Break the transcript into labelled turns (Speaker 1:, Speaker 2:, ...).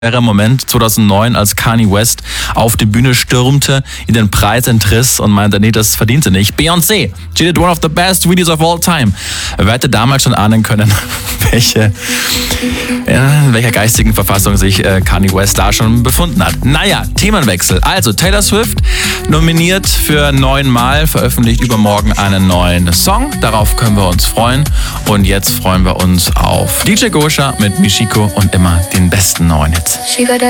Speaker 1: Moment 2009, als Kanye West auf die Bühne stürmte, ihr den Preis entriss und meinte, nee, das verdient sie nicht. Beyoncé, she did one of the best videos of all time. Wer hätte damals schon ahnen können, in welcher geistigen Verfassung sich Kanye West da schon befunden hat. Naja, Themenwechsel. Also Taylor Swift nominiert für 9 Mal, veröffentlicht übermorgen einen neuen Song. Darauf können wir uns freuen. Und jetzt freuen wir uns auf DJ Gosha mit Michiko und immer den besten neuen Hits.
Speaker 2: She got